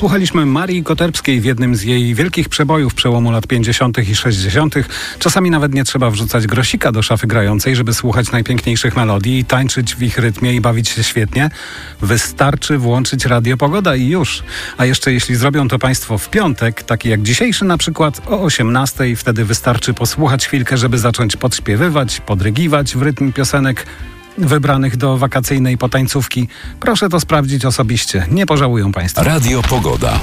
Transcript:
Słuchaliśmy Marii Koterbskiej w jednym z jej wielkich przebojów przełomu lat 50. i 60. Czasami nawet nie trzeba wrzucać grosika do szafy grającej, żeby słuchać najpiękniejszych melodii i tańczyć w ich rytmie i bawić się świetnie. Wystarczy włączyć Radio Pogoda i już. A jeszcze jeśli zrobią to Państwo w piątek, taki jak dzisiejszy na przykład o 18:00, wtedy wystarczy posłuchać chwilkę, żeby zacząć podśpiewywać, podrygiwać w rytm piosenek wybranych do wakacyjnej potańcówki. Proszę to sprawdzić osobiście. Nie pożałują Państwo. Radio Pogoda.